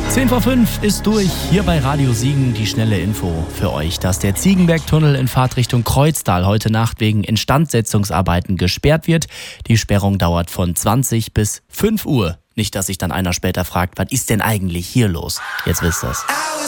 10 vor 5 ist durch. Hier bei Radio Siegen die schnelle Info für euch, dass der Ziegenbergtunnel in Fahrtrichtung Kreuztal heute Nacht wegen Instandsetzungsarbeiten gesperrt wird. Die Sperrung dauert von 20 bis 5 Uhr. Nicht, dass sich dann einer später fragt, was ist denn eigentlich hier los? Jetzt wisst ihr's.